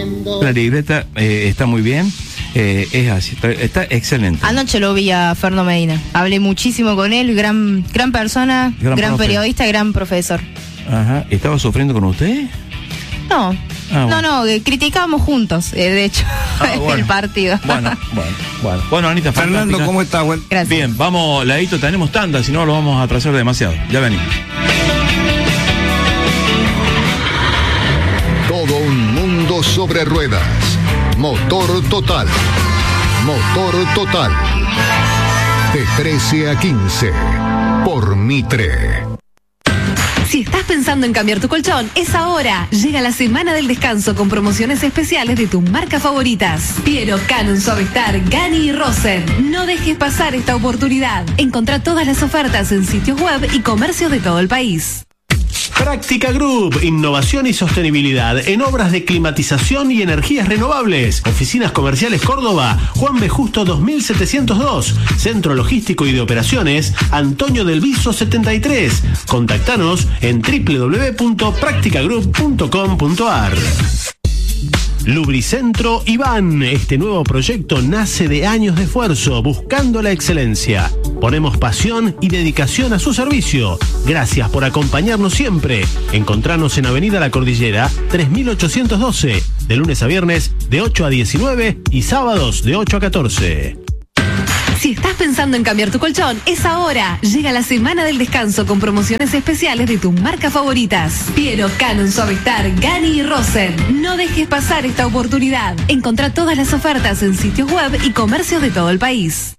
La libreta está muy bien. Es así, está excelente. Anoche lo vi a Ferno Medina. Hablé muchísimo con él, gran persona, gran periodista, gran profesor. Ajá. ¿Estaba sufriendo con usted? No. Bueno. No, criticábamos juntos, de hecho, bueno. el partido. Bueno, Anita, Fernando, fantástica. ¿cómo está? Gracias. Bien, vamos, Ladito, tenemos tanda, si no lo vamos a atrasar demasiado. Ya venimos. Todo un mundo sobre ruedas. Motor Total. Motor Total. De 13 a 15. Por Mitre. Si estás pensando en cambiar tu colchón, es ahora. Llega la semana del descanso con promociones especiales de tus marcas favoritas. Piero, Canon, Suavistar, Gani y Rosen. No dejes pasar esta oportunidad. Encontrá todas las ofertas en sitios web y comercios de todo el país. Práctica Group, innovación y sostenibilidad en obras de climatización y energías renovables. Oficinas Comerciales Córdoba, Juan B. Justo 2702. Centro Logístico y de Operaciones, Antonio del Viso 73. Contactanos en www.practicagroup.com.ar. Lubricentro Iván. Este nuevo proyecto nace de años de esfuerzo buscando la excelencia. Ponemos pasión y dedicación a su servicio. Gracias por acompañarnos siempre. Encontranos en Avenida La Cordillera 3812, de lunes a viernes de 8 a 19 y sábados de 8 a 14. Si estás pensando en cambiar tu colchón, es ahora. Llega la semana del descanso con promociones especiales de tus marcas favoritas. Piero, Canon, Suavistar, Gani y Rosen. No dejes pasar esta oportunidad. Encontrá todas las ofertas en sitios web y comercios de todo el país.